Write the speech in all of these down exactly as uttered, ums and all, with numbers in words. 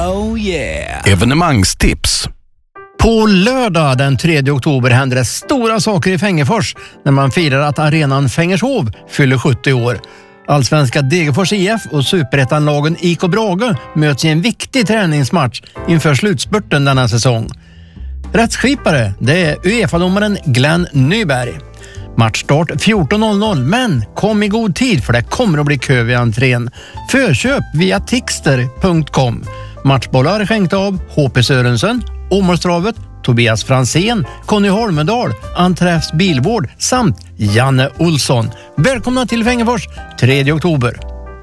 Oh yeah! Evenemangstips. På lördag den tredje oktober händer det stora saker i Fängefors när man firar att arenan Fängershov fyller sjuttio år. Allsvenska Degerfors I F och superettanlagen I K Brage möts i en viktig träningsmatch inför slutspurten denna säsong. Rättsskipare, det är UEFA-domaren Glenn Nyberg. Matchstart fjorton noll noll, men kom i god tid för det kommer att bli kö vid entrén. Förköp via tixter punkt com. Matchbollar skänkt av H P Sörensen, Åmålstravet, Tobias Fransén, Conny Holmedal, Anträffs Bilvård samt Janne Olsson. Välkomna till Fängefors tredje oktober.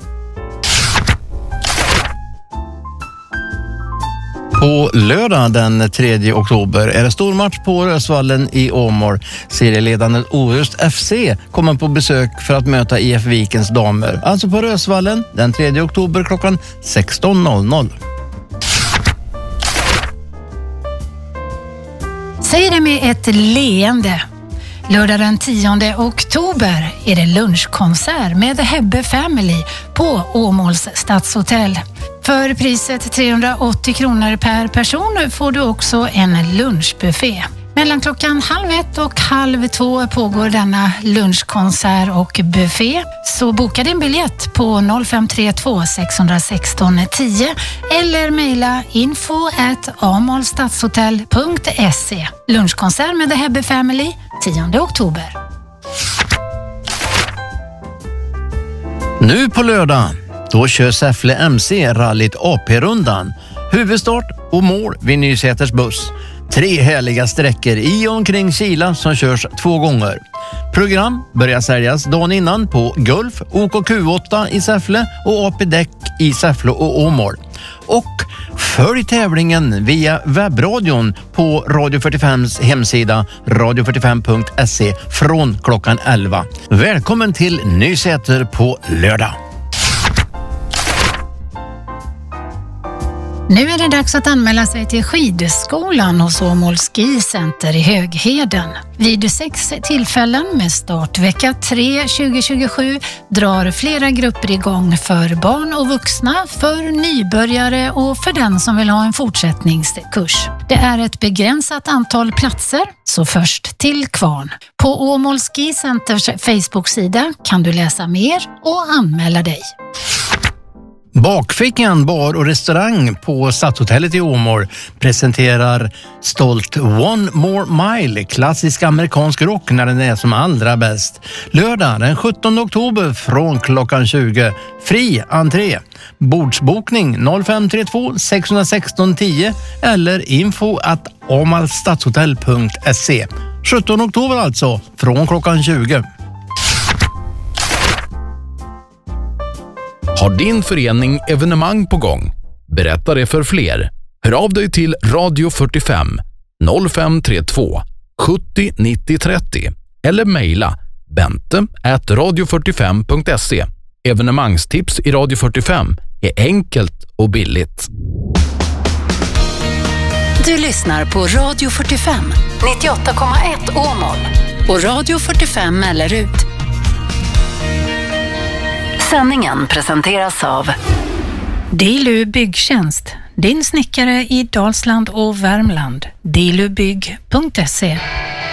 På lördag den tredje oktober är det stor match på Rösvallen i Åmål. Serieledande Orust F C kommer på besök för att möta I F Vikens damer. Alltså på Rösvallen den tredje oktober klockan sexton noll noll. Säg det med ett leende. Lördag den tionde oktober är det lunchkonsert med The Hebbe Family på Åmåls stadshotell. För priset trehundraåttio kronor per person får du också en lunchbuffé. Mellan klockan halv ett och halv två pågår denna lunchkonsert och buffé. Så boka din biljett på noll fem tre två sex ett sex tio eller mejla info at amolstadshotell punkt se. Lunchkonsert med The Hebbe Family tionde oktober. Nu på lördag, då kör Säffle M C rallyt A P-rundan. Huvudstart och mål vid Nysäters buss. Tre härliga sträckor i och omkring Kila som körs två gånger. Program börjar säljas dagen innan på Gulf, O K Q åtta i Säffle och A P-däck i Säffle och Åmål. Och följ tävlingen via webbradion på Radio fyrtiofems hemsida radio fyrtiofem punkt se från klockan elva. Välkommen till Nysäter på lördag. Nu är det dags att anmäla sig till skidskolan hos Åmåls Ski Center i Högheden. Vid sex tillfällen med start vecka tre tjugo tjugosju drar flera grupper igång för barn och vuxna, för nybörjare och för den som vill ha en fortsättningskurs. Det är ett begränsat antal platser, så först till kvarn. På Åmåls Ski Centers Facebook-sida kan du läsa mer och anmäla dig. Bakfickan bar och restaurang på Stadshotellet i Åmål presenterar stolt One More Mile, klassisk amerikansk rock när den är som allra bäst. Lördag den sjuttonde oktober från klockan tjugo. Fri entré. Bordsbokning noll fem tre två sex ett sex tio eller info at amalstadshotell punkt se. sjuttonde oktober alltså, från klockan tjugo. Har din förening evenemang på gång? Berätta det för fler. Hör av dig till Radio fyrtiofem noll fem tre två sjuttio nittio trettio eller mejla bente at radio fyrtiofem punkt se. Evenemangstips i Radio fyrtiofem är enkelt och billigt. Du lyssnar på Radio fyrtiofem nittioåtta komma ett Åmål och Radio fyrtiofem eller ut. Sändningen presenteras av Dilu Byggtjänst, din snickare i Dalsland och Värmland. dilubygg punkt se.